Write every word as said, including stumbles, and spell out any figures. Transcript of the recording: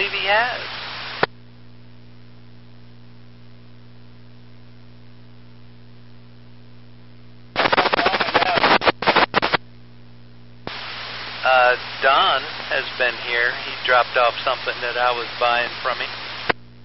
believe he has. Uh, Don has been here. He dropped off something that I was buying from him.